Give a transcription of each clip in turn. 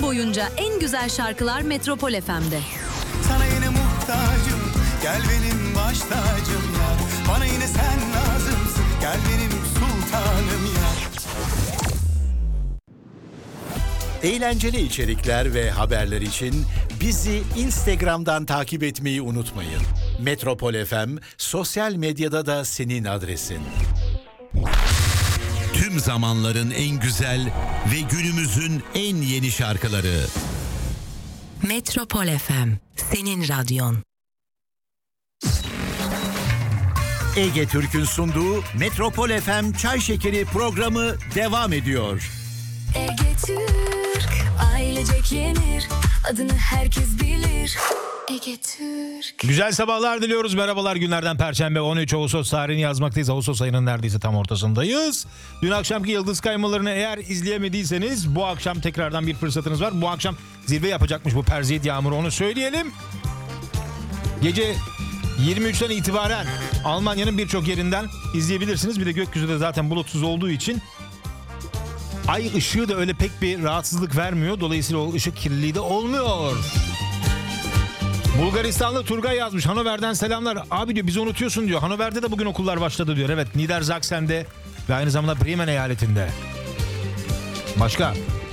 boyunca en güzel şarkılar Metropol FM'de. Sana yine muhtacım, gel benim baş tacım ya. Bana yine sen lazımsın, gel benim sultanım ya. Eğlenceli içerikler ve haberler için bizi Instagram'dan takip etmeyi unutmayın. Metropol FM sosyal medyada da senin adresin. Tüm zamanların en güzel ve günümüzün en yeni şarkıları. Metropol FM, senin radyon. Ege Türk'ün sunduğu Metropol FM Çay Şekeri programı devam ediyor. Ege Türk, ailecek yenir, adını herkes bilir. Ege Türk. Güzel sabahlar diliyoruz. Merhabalar, günlerden Perşembe 13 Ağustos tarihini yazmaktayız. Ağustos ayının neredeyse tam ortasındayız. Dün akşamki yıldız kaymalarını eğer izleyemediyseniz bu akşam tekrardan bir fırsatınız var. Bu akşam zirve yapacakmış bu Perseid yağmuru, onu söyleyelim. Gece 23'ten itibaren Almanya'nın birçok yerinden izleyebilirsiniz. Bir de gökyüzü de zaten bulutsuz olduğu için ay ışığı da öyle pek bir rahatsızlık vermiyor. Dolayısıyla o ışık kirliliği de olmuyor. Bulgaristanlı Turgay yazmış. Hanover'den selamlar. Abi diyor, bizi unutuyorsun diyor. Hanover'de de bugün okullar başladı diyor. Evet, Niedersachsen'de ve aynı zamanda Bremen eyaletinde. Başka?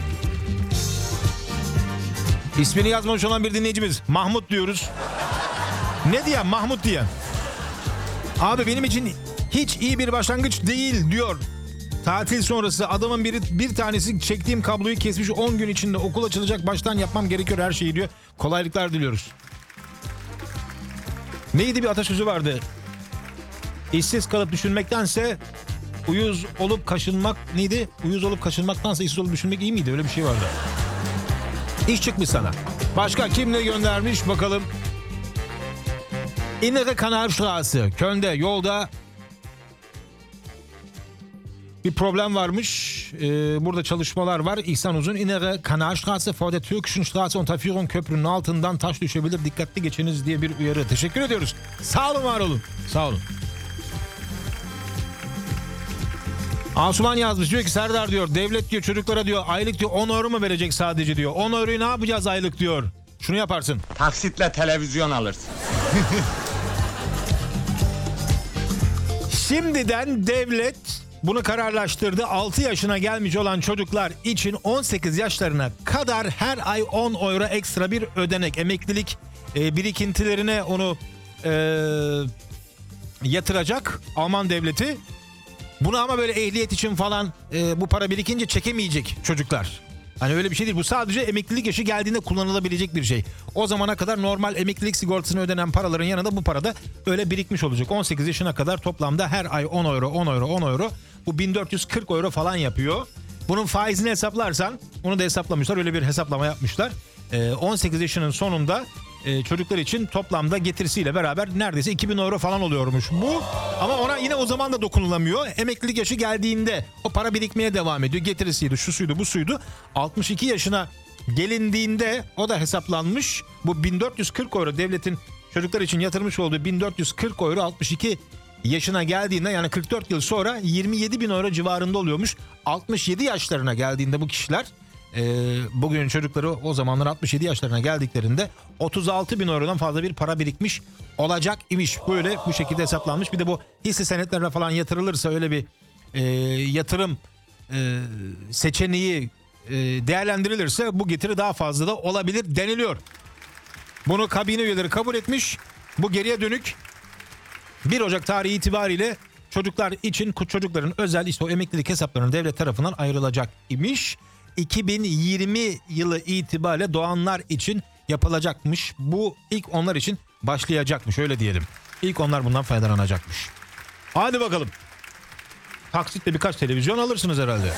İsmini yazmamış olan bir dinleyicimiz. Mahmut diyoruz. Ne diyen? Mahmut diyen. Abi benim için hiç iyi bir başlangıç değil diyor. Tatil sonrası adamın bir tanesi çektiğim kabloyu kesmiş, 10 gün içinde okul açılacak, baştan yapmam gerekiyor her şeyi diyor. Kolaylıklar diliyoruz. Neydi, bir atasözü vardı. İşsiz kalıp düşünmektense uyuz olup kaşınmak neydi? Uyuz olup kaşınmaktansa işsiz olup düşünmek iyi miydi? Öyle bir şey vardı. İş çıkmış sana. Başka kim ne göndermiş bakalım. Innere Kanalstraße, Köln'de yolda bir problem varmış. Burada çalışmalar var. İhsan Uzun, Innere Kanalstraße vor der Türkischen Straße Unterführung, köprünün altından taş düşebilir, dikkatli geçiniz diye bir uyarı. Teşekkür ediyoruz. Sağ olun, var olun. Sağ olun. Asuman yazmış, diyor ki Serdar diyor, devlet diyor çocuklara diyor aylık diyor 10 euro mu verecek sadece diyor. 10 euroyu ne yapacağız aylık diyor. Şunu yaparsın. Taksitle televizyon alırsın. Şimdiden devlet bunu kararlaştırdı. 6 yaşına gelmiş olan çocuklar için 18 yaşlarına kadar her ay 10 euro ekstra bir ödenek. Emeklilik birikintilerine onu yatıracak Alman devleti. Bunu ama böyle ehliyet için falan bu para birikince çekemeyecek çocuklar. Hani öyle bir şey değil. Bu sadece emeklilik yaşı geldiğinde kullanılabilecek bir şey. O zamana kadar normal emeklilik sigortasına ödenen paraların yanında bu para da öyle birikmiş olacak. 18 yaşına kadar toplamda her ay 10 euro, 10 euro, 10 euro. Bu 1440 euro falan yapıyor. Bunun faizini hesaplarsan, onu da hesaplamışlar. Öyle bir hesaplama yapmışlar. 18 yaşının sonunda çocuklar için toplamda getirisiyle beraber neredeyse 2000 euro falan oluyormuş bu. Ama ona yine o zaman da dokunulamıyor. Emeklilik yaşı geldiğinde o para birikmeye devam ediyor. Getirisiydi, şu suydu, bu suydu. 62 yaşına gelindiğinde o da hesaplanmış. Bu 1440 euro devletin çocuklar için yatırmış olduğu 1440 euro 62 yaşına geldiğinde, yani 44 yıl sonra 27 bin euro civarında oluyormuş. 67 yaşlarına geldiğinde bu kişiler, bugünün çocukları o zamanlar 67 yaşlarına geldiklerinde 36 bin eurodan fazla bir para birikmiş olacak imiş. Böyle bu şekilde hesaplanmış. Bir de bu hisse senetlerine falan yatırılırsa, öyle bir yatırım seçeneği değerlendirilirse bu getiri daha fazla da olabilir deniliyor. Bunu kabine üyeleri kabul etmiş. Bu geriye dönük 1 Ocak tarihi itibariyle çocuklar için, çocukların özel işte o emeklilik hesaplarının devlet tarafından ayrılacak imiş. 2020 yılı itibariyle doğanlar için yapılacakmış. Bu ilk onlar için başlayacakmış, öyle diyelim. İlk onlar bundan faydalanacakmış. Hadi bakalım. Taksitle birkaç televizyon alırsınız herhalde.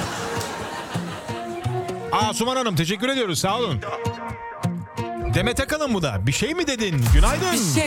Asuman Hanım, teşekkür ediyoruz, sağ olun. Demet Akalın bu da. Bir şey mi dedin? Günaydın.